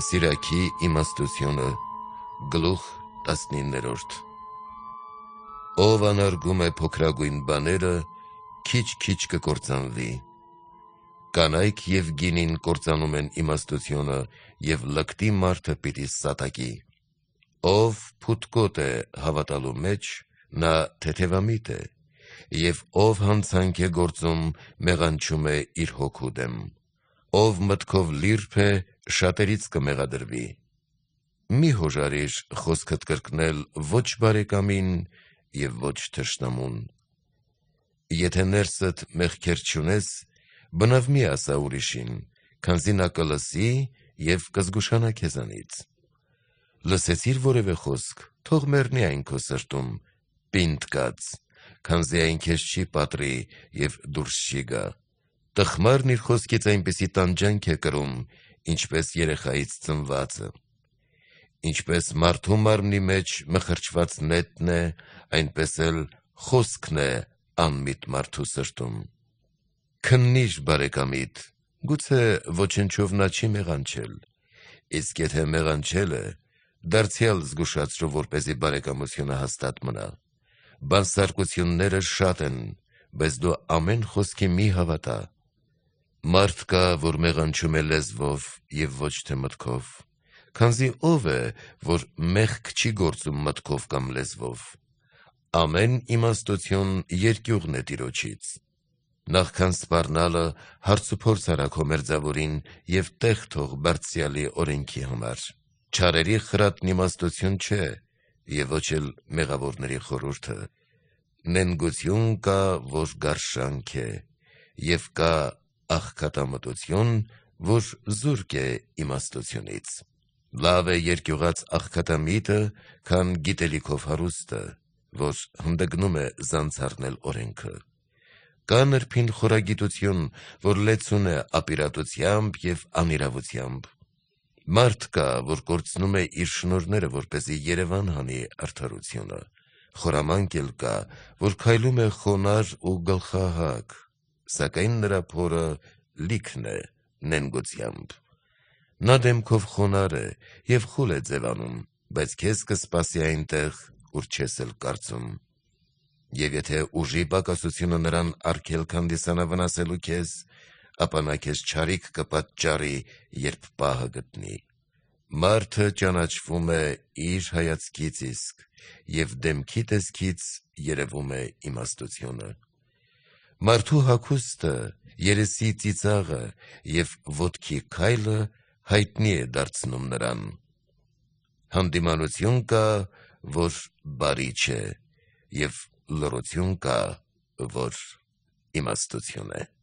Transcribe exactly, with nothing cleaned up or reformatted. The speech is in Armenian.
Սիրակի իմաստությունը գլուխ տասնիններորդ Ով անարգում է փոքրագույն բաները, քիչ-քիչ կկործանվի։ Կանայք և գինին կործանում են իմաստությունը, և լկտի մարդը պիտի սատակի։ Ով փութկոտ է հավատալու մեջ, նա թեթևամիտ է, և ով հանցանք է գործում, մեղանչում է իր հոգու դեմ։ Ով մտքով լիրբ է, շատերից կմեղադրվի։ Մի հոժարիր խոսքդ կրկնել ոչ բարեկամին և ոչ թշնամուն։ Եթե ներսդ մեղքեր չունես, բնավ մի ասա ուրիշին, քանզի նա կլսի և կզգուշանա քեզանից։ Լսեցիր որևէ խոսք, թող մեռնի այն քո սրտում, պինդ կաց, քանզի այն քեզ չի պատռի և դուրս չի գա։ Տխմարն իր խոսքից այնպիսի տանջանք է կրում, ինչպես երեխայից ծնվածը։ Ինչպես մարդու մարմնի մեջ մխրճված նետն է, այնպես էլ խոսքն է անմիտ մարդու սրտում։ Քննի՛ր բարեկամիդ, գուցե ոչնչով նա չի մեղանչել, իսկ եթե մեղանչել է, դարձյալ զգուշացրու, որպեսզի բարեկամությունը հաստատ մնա։ Բանսարկությունները շատ են, բայց դու ամեն խոսքի մի հավատա։ Մարդ կա, որ մեղանչում է լեզվով և ոչ թե մտքով, քանզի ով է, որ մեղք չի գործում մտքով կամ լեզվով։ Ամեն իմաստություն երկյուղն է Տիրոջից։ Նախքան սպառնալը հարցուփորձ արա քո մերձավորին և տեղ թող Բարձրյալի օրենքի համար։ Չարերի խրատն իմաստություն չէ, և ոչ էլ մեղավորների խորհուրդը։ Նենգություն կա, որ գարշանք է, և կա աղքատամտություն, որ զուրկ է իմաստությունից։ Լավ է երկյուղած աղքատամիտը, քան գիտելիքով հարուստը, որ հանդգնում է զանցառնել օրենքը։ Կա նրբին խորագիտություն, որ լեցուն է ապիրատությամբ և անիրավությամբ։ Մարդ կա, որ կորցնում է իր շնորհները, որպեսզի երևան հանի արդարությունը։ Խորամանկ էլ կա, որ քայլում է խոնարհ ու գլխահակ, սակայն նրա փորը լիքն է նենգությամբ։ Նա դեմքով խոնարհ է և խուլ է ձևանում, բայց քեզ կսպասի այնտեղ, ուր չես էլ կարծում։ Եվ եթե ուժի պակասությունը նրան արգելք հանդիսանա վնասելու քեզ, ապա նա քեզ չարիք կպատճառի, երբ պահը գտնի։ Մարդը ճանաչվում է իր հայացքից իսկ, և դեմքի տեսքից երևում է իմաստությունը։ Մարդու հագուստը, երեսի ծիծաղը և ոտքի քայլը հայտնի է դարձնում նրան։ Հանդիմանություն կա, որ բարի չէ, և լռություն կա, որ իմաստություն է։